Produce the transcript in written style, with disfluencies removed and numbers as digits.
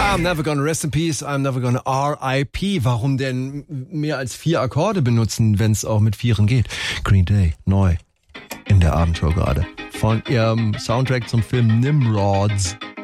I'm never gonna rest in peace, I'm never gonna R.I.P. Warum denn mehr als 4 Akkorde benutzen, wenn es auch mit 4 geht? Green Day, neu in der Abendshow gerade. Von ihrem Soundtrack zum Film Nimrods.